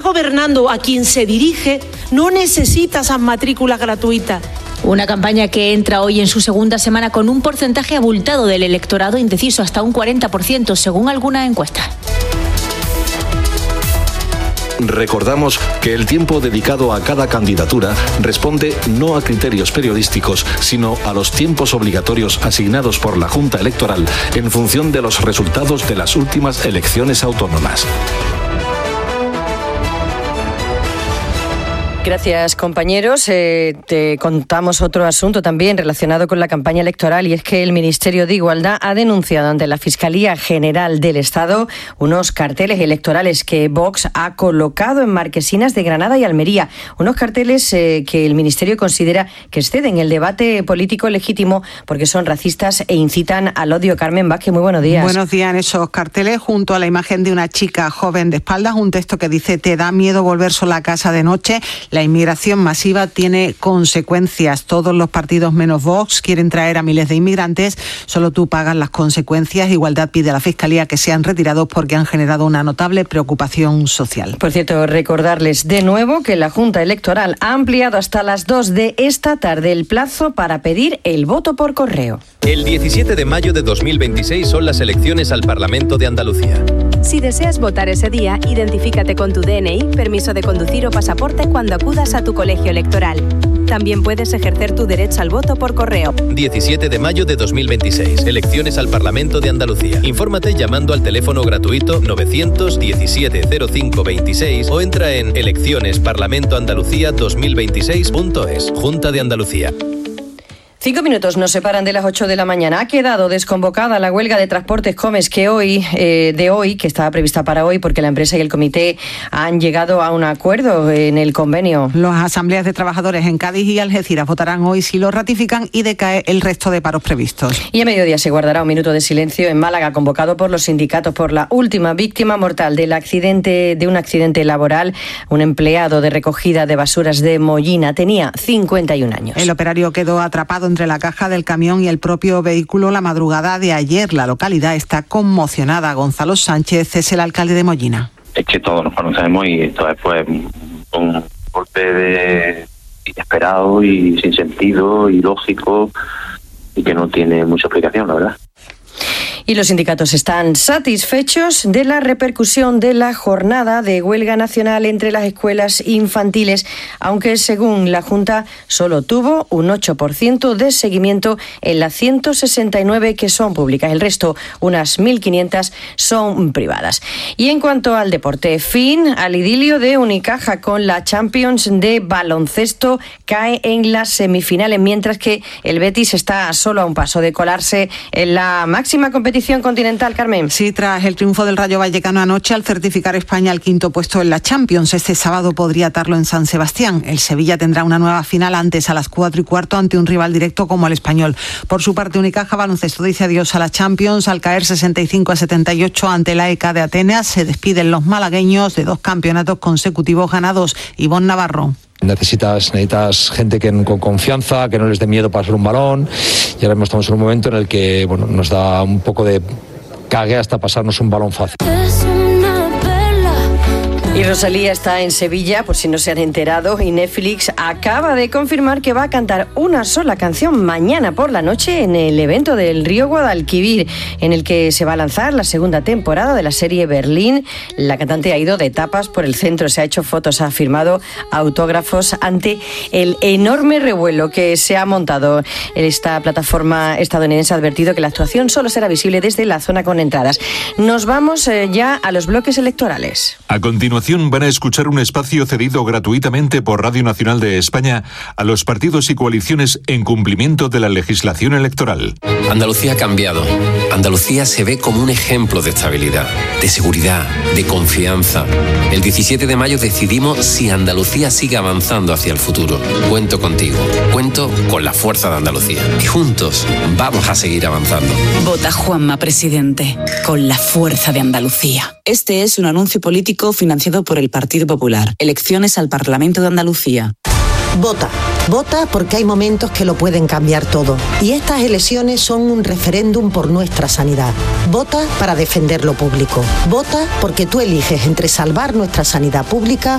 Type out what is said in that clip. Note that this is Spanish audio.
gobernando a quien se dirige no necesita esas matrículas gratuitas. Una campaña que entra hoy en su segunda semana con un porcentaje abultado del electorado indeciso, hasta un 40%, según alguna encuesta. Recordamos que el tiempo dedicado a cada candidatura responde no a criterios periodísticos, sino a los tiempos obligatorios asignados por la Junta Electoral en función de los resultados de las últimas elecciones autónomas. Gracias, compañeros. Te contamos otro asunto también relacionado con la campaña electoral, y es que el Ministerio de Igualdad ha denunciado ante la Fiscalía General del Estado unos carteles electorales que Vox ha colocado en marquesinas de Granada y Almería. Unos carteles que el Ministerio considera que exceden el debate político legítimo porque son racistas e incitan al odio. Carmen Vázquez, muy buenos días. Buenos días. En esos carteles, junto a la imagen de una chica joven de espaldas, un texto que dice: ¿te da miedo volver sola a casa de noche? La inmigración masiva tiene consecuencias. Todos los partidos menos Vox quieren traer a miles de inmigrantes. Solo tú pagas las consecuencias. Igualdad pide a la Fiscalía que sean retirados porque han generado una notable preocupación social. Por cierto, recordarles de nuevo que la Junta Electoral ha ampliado hasta las 2 de esta tarde el plazo para pedir el voto por correo. El 17 de mayo de 2026 son las elecciones al Parlamento de Andalucía. Si deseas votar ese día, identifícate con tu DNI, permiso de conducir o pasaporte cuando acudas a tu colegio electoral. También puedes ejercer tu derecho al voto por correo. 17 de mayo de 2026, elecciones al Parlamento de Andalucía. Infórmate llamando al teléfono gratuito 917 0526 o entra en eleccionesparlamentoandalucía2026.es. Junta de Andalucía. 5 minutos nos separan de las 8 de la mañana. Ha quedado desconvocada la huelga de Transportes Comes que estaba prevista para hoy, porque la empresa y el comité han llegado a un acuerdo en el convenio. Las asambleas de trabajadores en Cádiz y Algeciras votarán hoy si lo ratifican y decae el resto de paros previstos. Y a mediodía se guardará un minuto de silencio en Málaga, convocado por los sindicatos por la última víctima mortal de un accidente laboral. Un empleado de recogida de basuras de Mollina tenía 51 años. El operario quedó atrapado entre la caja del camión y el propio vehículo la madrugada de ayer. La localidad está conmocionada. Gonzalo Sánchez es el alcalde de Mollina. Es que todos nos conocemos y esto es pues un golpe inesperado y sin sentido, ilógico, y que no tiene mucha explicación, la verdad. Y los sindicatos están satisfechos de la repercusión de la jornada de huelga nacional entre las escuelas infantiles, aunque según la Junta solo tuvo un 8% de seguimiento en las 169 que son públicas. El resto, unas 1.500, son privadas. Y en cuanto al deporte, fin al idilio de Unicaja con la Champions de baloncesto. Cae en las semifinales, mientras que el Betis está solo a un paso de colarse en la máxima competición continental. Carmen. Sí, tras el triunfo del Rayo Vallecano anoche al certificar España al quinto puesto en la Champions, este sábado podría atarlo en San Sebastián. El Sevilla tendrá una nueva final antes, a las 4:15, ante un rival directo como el Español. Por su parte, Unicaja Baloncesto dice adiós a la Champions al caer 65-78 ante la ECA de Atenas. Se despiden los malagueños de 2 campeonatos consecutivos ganados. Ivonne Navarro. Necesitas gente con confianza, que no les dé miedo pasar un balón, y ahora mismo estamos en un momento en el que nos da un poco de cague hasta pasarnos un balón fácil. Y Rosalía está en Sevilla, por si no se han enterado, y Netflix acaba de confirmar que va a cantar una sola canción mañana por la noche en el evento del Río Guadalquivir, en el que se va a lanzar la segunda temporada de la serie Berlín. La cantante ha ido de tapas por el centro, se ha hecho fotos, ha firmado autógrafos ante el enorme revuelo que se ha montado. Esta plataforma estadounidense ha advertido que la actuación solo será visible desde la zona con entradas. Nos vamos ya a los bloques electorales. A continuación van a escuchar un espacio cedido gratuitamente por Radio Nacional de España a los partidos y coaliciones en cumplimiento de la legislación electoral. Andalucía ha cambiado. Andalucía se ve como un ejemplo de estabilidad, de seguridad, de confianza. El 17 de mayo decidimos si Andalucía sigue avanzando hacia el futuro. Cuento contigo, cuento con la fuerza de Andalucía. Y juntos vamos a seguir avanzando. Vota Juanma Presidente, con la fuerza de Andalucía. Este es un anuncio político financiado por el Partido Popular. Elecciones al Parlamento de Andalucía. Vota. Vota porque hay momentos que lo pueden cambiar todo. Y estas elecciones son un referéndum por nuestra sanidad. Vota para defender lo público. Vota porque tú eliges entre salvar nuestra sanidad pública